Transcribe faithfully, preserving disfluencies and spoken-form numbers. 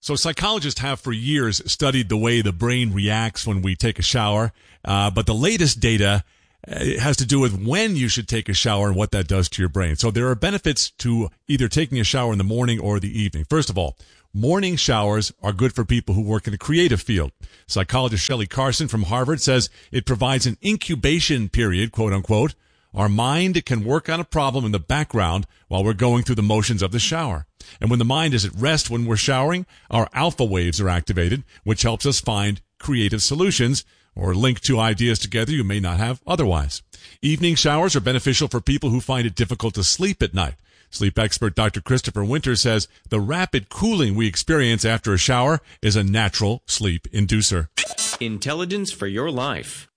So psychologists have for years studied the way the brain reacts when we take a shower, uh, but the latest data uh, has to do with when you should take a shower and what that does to your brain. So there are benefits to either taking a shower in the morning or the evening. First of all, morning showers are good for people who work in the creative field. Psychologist Shelley Carson from Harvard says it provides an incubation period, quote unquote. Our mind can work on a problem in the background while we're going through the motions of the shower. And when the mind is at rest when we're showering, our alpha waves are activated, which helps us find creative solutions or link two ideas together you may not have otherwise. Evening showers are beneficial for people who find it difficult to sleep at night. Sleep expert Doctor Christopher Winter says the rapid cooling we experience after a shower is a natural sleep inducer. Intelligence for your life.